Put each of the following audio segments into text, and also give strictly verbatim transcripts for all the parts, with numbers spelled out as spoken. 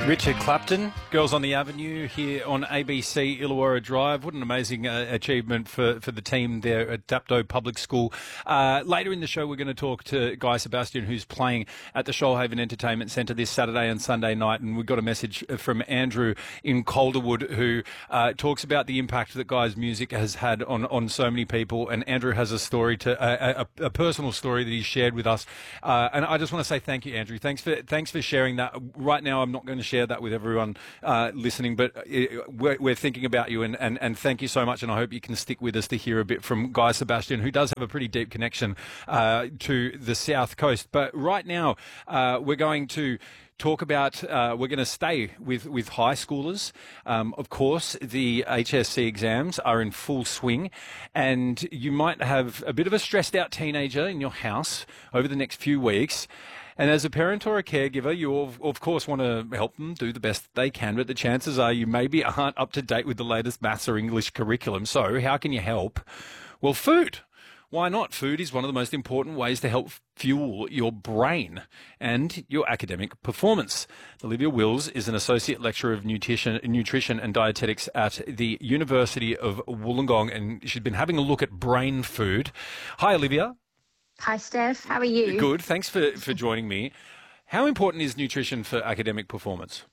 Richard Clapton, Girls on the Avenue here on A B C Illawarra Drive. What an amazing uh, achievement for, for the team there at Dapto Public School. Uh, later in the show, we're going to talk to Guy Sebastian, who's playing at the Shoalhaven Entertainment Centre this Saturday and Sunday night. And we've got a message from Andrew in Calderwood, who uh, talks about the impact that Guy's music has had on, on so many people. And Andrew has a story, to a, a, a personal story that he's shared with us. Uh, and I just want to say thank you, Andrew. Thanks for, thanks for sharing that. Right now, I'm not going to share that with everyone uh, listening, but we're, we're thinking about you, and, and, and thank you so much, and I hope you can stick with us to hear a bit from Guy Sebastian, who does have a pretty deep connection uh, to the South Coast. But right now, uh, we're going to talk about, uh, we're going to stay with, with high schoolers. Um, of course, the H S C exams are in full swing, and you might have a bit of a stressed out teenager in your house over the next few weeks. And as a parent or a caregiver, you of, of course want to help them do the best they can, but the chances are you maybe aren't up to date with the latest maths or English curriculum. So how can you help? Well, food. Why not? Food is one of the most important ways to help fuel your brain and your academic performance. Olivia Wills is an Associate Lecturer of Nutrition, Nutrition and Dietetics at the University of Wollongong, and she's been having a look at brain food. Hi, Olivia. Hi, Steph. How are you? Good. Thanks for, for joining me. How important is nutrition for academic performance?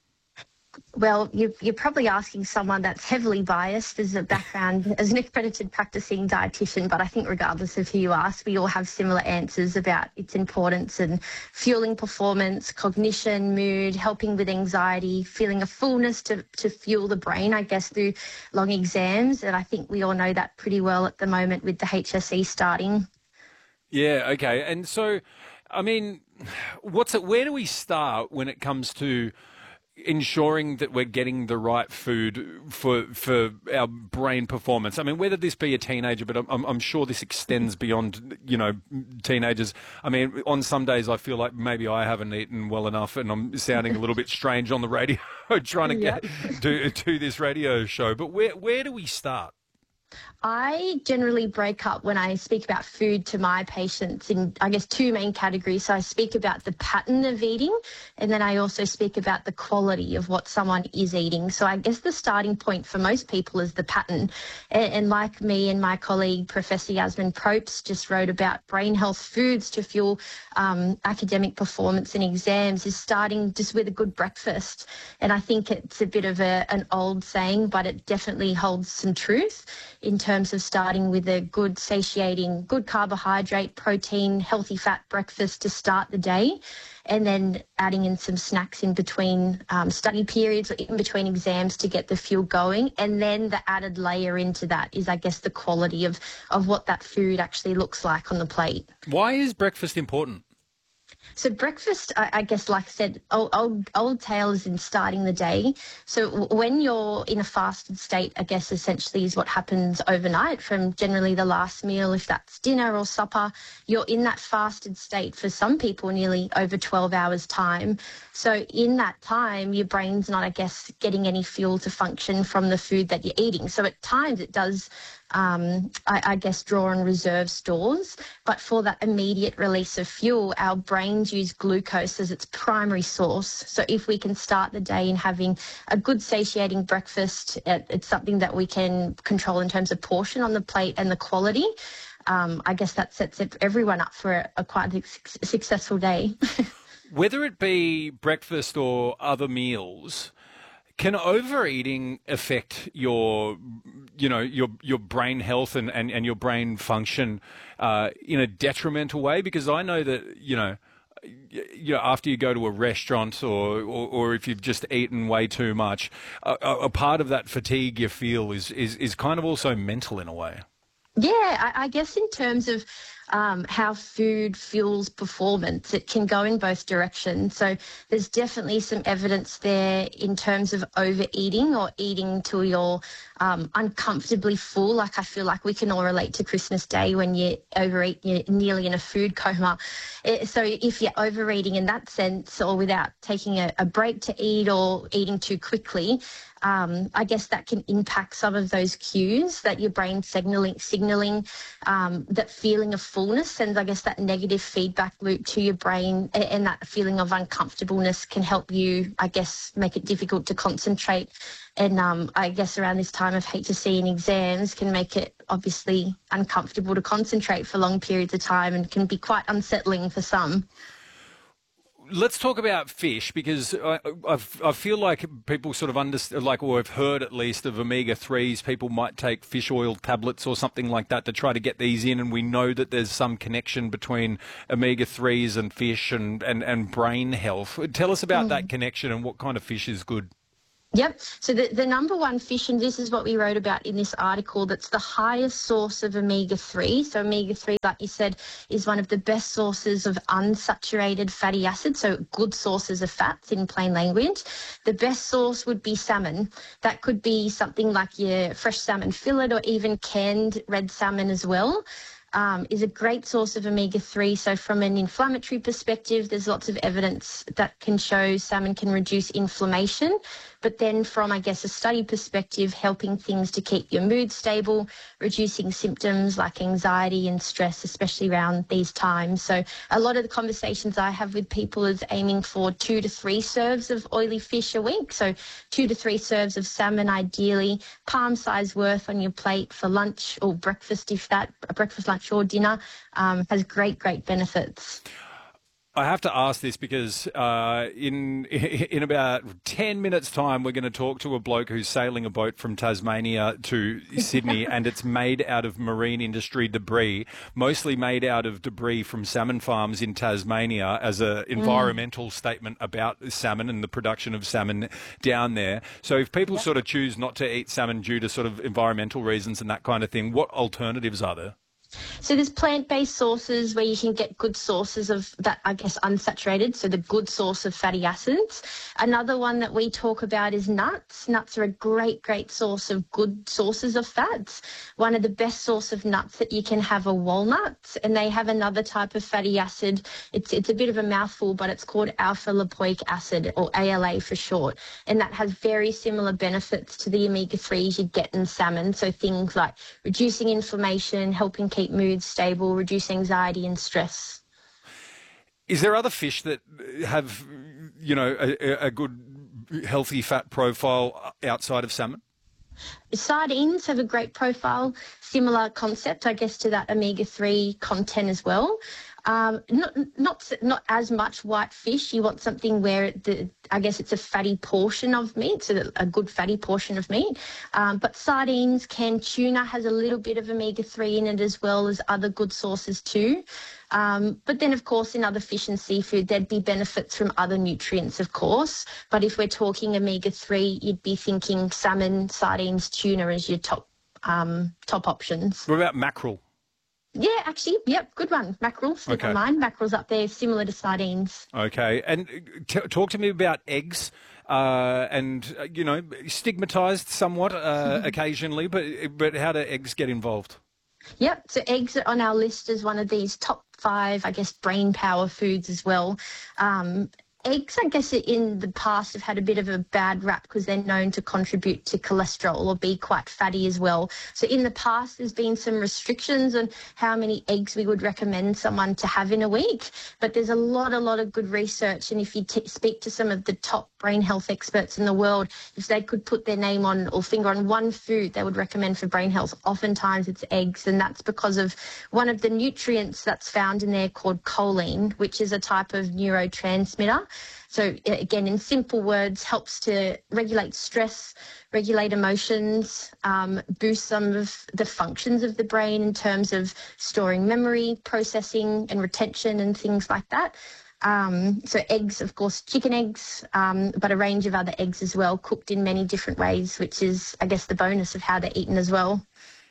Well, you're, you're probably asking someone that's heavily biased as a background as an accredited practicing dietitian, but I think regardless of who you ask, we all have similar answers about its importance and fueling performance, cognition, mood, helping with anxiety, feeling a fullness to, to fuel the brain, I guess, through long exams. And I think we all know that pretty well at the moment with the H S E starting. Yeah, okay. And so, I mean, what's it, where do we start when it comes to ensuring that we're getting the right food for for our brain performance? I mean, whether this be a teenager, but I'm, I'm sure this extends beyond, you know, teenagers. I mean, on some days I feel like maybe I haven't eaten well enough and I'm sounding a little bit strange on the radio trying to get do, do this radio show. But where where do we start? I generally break up when I speak about food to my patients in, I guess, two main categories. So I speak about the pattern of eating, and then I also speak about the quality of what someone is eating. So I guess the starting point for most people is the pattern. And, and like me and my colleague, Professor Yasmin Probst, just wrote about brain health foods to fuel um, academic performance in exams, is starting just with a good breakfast. And I think it's a bit of a, an old saying, but it definitely holds some truth in terms of starting with a good, satiating, good carbohydrate, protein, healthy fat breakfast to start the day, and then adding in some snacks in between um, study periods or in between exams to get the fuel going. And then the added layer into that is, I guess, the quality of, of what that food actually looks like on the plate. Why is breakfast important? So breakfast, I, I guess, like I said, old, old, old tale is in starting the day. So w- when you're in a fasted state, I guess essentially is what happens overnight from generally the last meal, if that's dinner or supper. You're in that fasted state for some people nearly over twelve hours time. So in that time, your brain's not, I guess, getting any fuel to function from the food that you're eating. So at times it does Um, I, I guess, draw on reserve stores. But for that immediate release of fuel, our brains use glucose as its primary source. So if we can start the day in having a good satiating breakfast, it, it's something that we can control in terms of portion on the plate and the quality. Um, I guess that sets everyone up for a, a quite a successful day. Whether it be breakfast or other meals, can overeating affect your, you know, your your brain health and, and, and your brain function uh, in a detrimental way? Because I know that, you know, you know, after you go to a restaurant or, or, or if you've just eaten way too much, a, a part of that fatigue you feel is, is, is kind of also mental in a way. Yeah, I, I guess in terms of um, how food fuels performance, it can go in both directions. So there's definitely some evidence there in terms of overeating or eating till you're um, uncomfortably full. Like I feel like we can all relate to Christmas Day when you overeat, you're nearly in a food coma. It, so if you're overeating in that sense or without taking a, a break to eat or eating too quickly, Um, I guess that can impact some of those cues that your brain's signaling, signaling um, that feeling of fullness sends, I guess, that negative feedback loop to your brain, and, and that feeling of uncomfortableness can help you, I guess, make it difficult to concentrate. And um, I guess around this time of H S C and exams can make it obviously uncomfortable to concentrate for long periods of time and can be quite unsettling for some. Let's talk about fish, because I, I've, I feel like people sort of understand, like, or have heard at least of omega threes. People might take fish oil tablets or something like that to try to get these in, and we know that there's some connection between omega threes and fish and, and, and brain health. Tell us about mm. that connection and what kind of fish is good. Yep. So the, the number one fish, and this is what we wrote about in this article, that's the highest source of omega three. So omega three, like you said, is one of the best sources of unsaturated fatty acids, so good sources of fats in plain language. The best source would be salmon. That could be something like your fresh salmon fillet or even canned red salmon as well. Um, is a great source of omega three. So from an inflammatory perspective, there's lots of evidence that can show salmon can reduce inflammation. But then from, I guess, a study perspective, helping things to keep your mood stable, reducing symptoms like anxiety and stress, especially around these times. So a lot of the conversations I have with people is aiming for two to three serves of oily fish a week. So two to three serves of salmon, ideally, palm size worth on your plate for lunch or breakfast, if that, breakfast, lunch or dinner, um, has great, great benefits. I have to ask this because uh, in in about ten minutes' time, we're going to talk to a bloke who's sailing a boat from Tasmania to Sydney, and it's made out of marine industry debris, mostly made out of debris from salmon farms in Tasmania, as an environmental mm. statement about salmon and the production of salmon down there. So if people yep. sort of choose not to eat salmon due to sort of environmental reasons and that kind of thing, what alternatives are there? So there's plant-based sources where you can get good sources of that, I guess, unsaturated, so the good source of fatty acids. Another one that we talk about is nuts. Nuts are a great, great source of good sources of fats. One of the best source of nuts that you can have are walnuts, and they have another type of fatty acid. It's, it's a bit of a mouthful, but it's called alpha-lipoic acid, or A L A for short, and that has very similar benefits to the omega threes you get in salmon. So things like reducing inflammation, helping keep mood stable, reduce anxiety and stress. Is there other fish that have, you know, a, a good healthy fat profile outside of salmon? Sardines have a great profile, similar concept, I guess, to that omega three content as well. Um, not not not as much white fish. You want something where the I guess it's a fatty portion of meat, so a good fatty portion of meat. Um, but sardines, canned tuna has a little bit of omega three in it, as well as other good sources too. Um, but then, of course, in other fish and seafood, there'd be benefits from other nutrients, of course. But if we're talking omega three, you'd be thinking salmon, sardines, tuna as your top um, top options. What about mackerel? Yeah, actually, yep, good one. Mackerel, slip okay. of mine. Mackerel's up there, similar to sardines. Okay, and t- talk to me about eggs. Uh, and, uh, you know, stigmatised somewhat uh, occasionally, but but how do eggs get involved? Yep, so eggs are on our list as one of these top five, I guess, brain power foods as well. Um, eggs, I guess, in the past have had a bit of a bad rap because they're known to contribute to cholesterol or be quite fatty as well. So in the past, there's been some restrictions on how many eggs we would recommend someone to have in a week. But there's a lot, a lot of good research. And if you t- speak to some of the top brain health experts in the world, if they could put their name on or finger on one food they would recommend for brain health, oftentimes it's eggs. And that's because of one of the nutrients that's found in there called choline, which is a type of neurotransmitter. So again, in simple words, helps to regulate stress, regulate emotions, um, boost some of the functions of the brain in terms of storing memory, processing and retention and things like that. Um, so eggs, of course, chicken eggs, um, but a range of other eggs as well, cooked in many different ways, which is, I guess, the bonus of how they're eaten as well.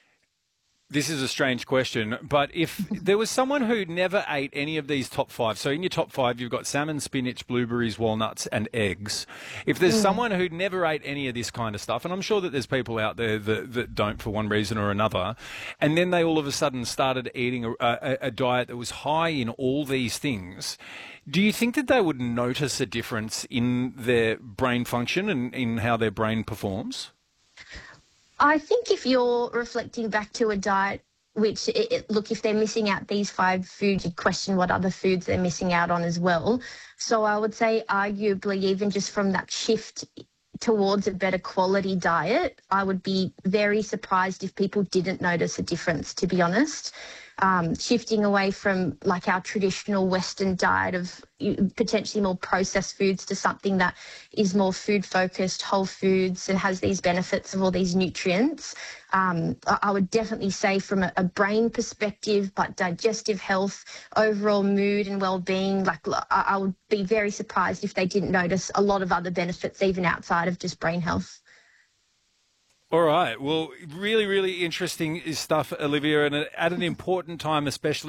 This is a strange question, but if there was someone who never ate any of these top five, so in your top five you've got salmon, spinach, blueberries, walnuts and eggs. If there's mm. someone who never ate any of this kind of stuff, and I'm sure that there's people out there that, that don't for one reason or another, and then they all of a sudden started eating a, a, a diet that was high in all these things, do you think that they would notice a difference in their brain function and in how their brain performs? I think if you're reflecting back to a diet which, it, it, look, if they're missing out these five foods, you question what other foods they're missing out on as well. So I would say arguably even just from that shift towards a better quality diet, I would be very surprised if people didn't notice a difference, to be honest. Um, shifting away from like our traditional Western diet of potentially more processed foods to something that is more food focused, whole foods, and has these benefits of all these nutrients. Um, I would definitely say from a, a brain perspective, but digestive health, overall mood and well-being, like I would be very surprised if they didn't notice a lot of other benefits even outside of just brain health. All right. Well, really, really interesting stuff, Olivia, and at an important time, especially